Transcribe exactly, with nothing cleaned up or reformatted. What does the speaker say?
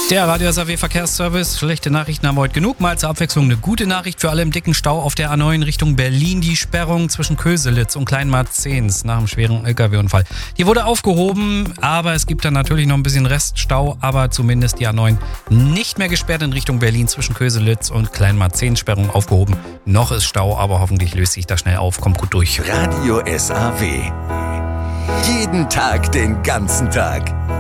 Der Radio S A W Verkehrsservice. Schlechte Nachrichten haben wir heute genug. Mal zur Abwechslung eine gute Nachricht für alle im dicken Stau auf der A neun Richtung Berlin. Die Sperrung zwischen Köselitz und Kleinmarzens nach einem schweren L K W-Unfall. Die wurde aufgehoben, aber es gibt dann natürlich noch ein bisschen Reststau. Aber zumindest die A neun nicht mehr gesperrt in Richtung Berlin zwischen Köselitz und Kleinmarzens. Sperrung aufgehoben. Noch ist Stau, aber hoffentlich löst sich das schnell auf. Kommt gut durch. Radio S A W. Jeden Tag, den ganzen Tag.